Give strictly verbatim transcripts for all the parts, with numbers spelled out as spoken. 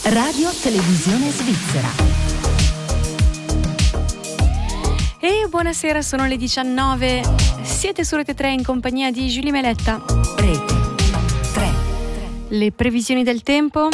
Radio Televisione Svizzera. E buonasera, sono le diciannove. Siete su Rete tre in compagnia di Giulia Meletta. Rete tre. Le previsioni del tempo.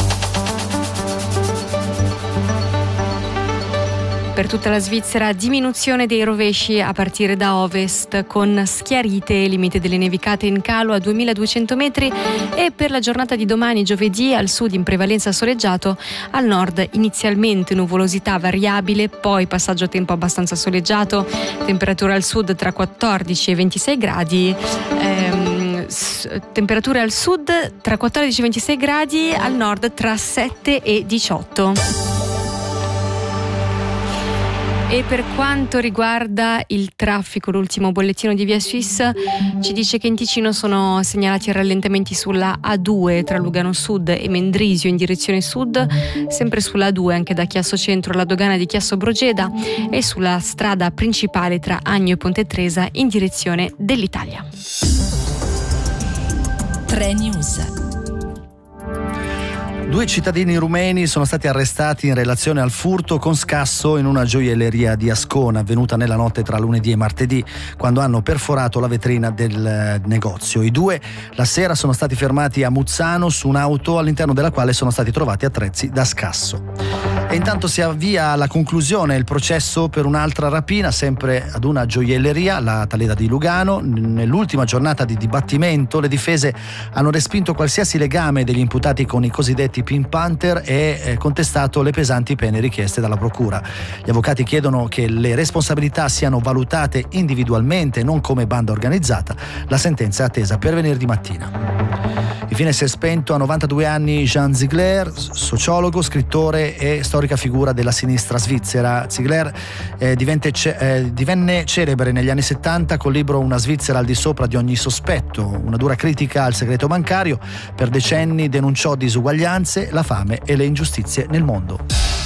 Per tutta la Svizzera diminuzione dei rovesci a partire da ovest con schiarite e limite delle nevicate in calo a duemiladuecento metri, e per la giornata di domani giovedì al sud in prevalenza soleggiato, al nord inizialmente nuvolosità variabile, poi passaggio a tempo abbastanza soleggiato, temperatura al sud tra quattordici e ventisei gradi, ehm, s- temperature al sud tra quattordici e ventisei gradi, al nord tra sette e diciotto. E per quanto riguarda il traffico, l'ultimo bollettino di Via Suisse ci dice che in Ticino sono segnalati rallentamenti sulla A due tra Lugano Sud e Mendrisio in direzione sud, sempre sulla A due anche da Chiasso Centro alla dogana di Chiasso Brogeda, e sulla strada principale tra Agno e Ponte Tresa in direzione dell'Italia. tre News. Due cittadini rumeni sono stati arrestati in relazione al furto con scasso in una gioielleria di Ascona, avvenuta nella notte tra lunedì e martedì, quando hanno perforato la vetrina del negozio. I due la sera sono stati fermati a Muzzano su un'auto all'interno della quale sono stati trovati attrezzi da scasso. E intanto si avvia alla conclusione il processo per un'altra rapina, sempre ad una gioielleria, la Taleda di Lugano. Nell'ultima giornata di dibattimento le difese hanno respinto qualsiasi legame degli imputati con i cosiddetti Pink Panther e eh, contestato le pesanti pene richieste dalla procura. Gli avvocati chiedono che le responsabilità siano valutate individualmente, non come banda organizzata. La sentenza è attesa per venerdì mattina. Infine si è spento a novantadue anni Jean Ziegler, sociologo, scrittore e storica figura della sinistra svizzera. Ziegler eh, divenne, eh, divenne celebre negli anni settanta col libro Una Svizzera al di sopra di ogni sospetto, una dura critica al segreto bancario. Per decenni denunciò disuguaglianze, la fame e le ingiustizie nel mondo.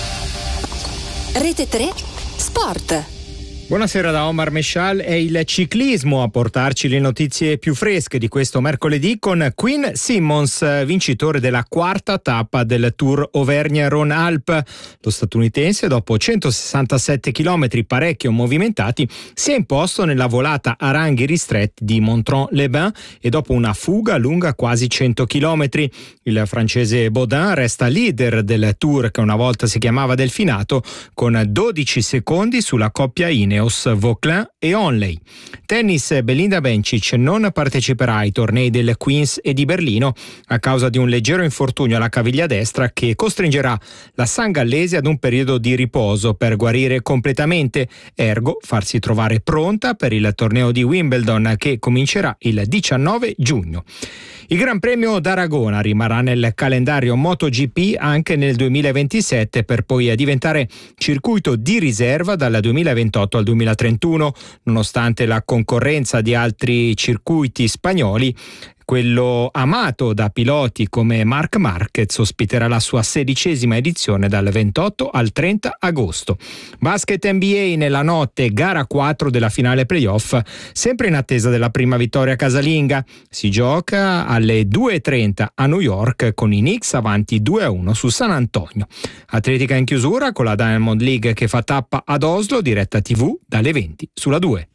Rete tre Sport. Buonasera da Omar Meshal. È il ciclismo a portarci le notizie più fresche di questo mercoledì, con Quinn Simmons, vincitore della quarta tappa del Tour Auvergne-Rhône-Alpes. Lo statunitense, dopo centosessantasette chilometri parecchio movimentati, si è imposto nella volata a ranghi ristretti di Montrond-les-Bains e dopo una fuga lunga quasi cento chilometri. Il francese Baudin resta leader del Tour, che una volta si chiamava Delfinato, con dodici secondi sulla coppia Ineos, Vauclin e Onley. Tennis, Belinda Bencic non parteciperà ai tornei del Queens e di Berlino a causa di un leggero infortunio alla caviglia destra che costringerà la sangallese ad un periodo di riposo per guarire completamente, ergo farsi trovare pronta per il torneo di Wimbledon che comincerà il diciannove giugno. Il Gran Premio d'Aragona rimarrà nel calendario MotoGP anche nel duemilaventisette, per poi diventare circuito di riserva dal duemilaventotto al duemilatrentuno, nonostante la concorrenza di altri circuiti spagnoli. Quello amato da piloti come Marc Marquez ospiterà la sua sedicesima edizione dal ventotto al trenta agosto. Basket N B A nella notte, gara quattro della finale playoff, sempre in attesa della prima vittoria casalinga. Si gioca alle due e trenta a New York con i Knicks avanti due a uno su San Antonio. Atletica in chiusura con la Diamond League che fa tappa ad Oslo, diretta tivù dalle venti sulla due.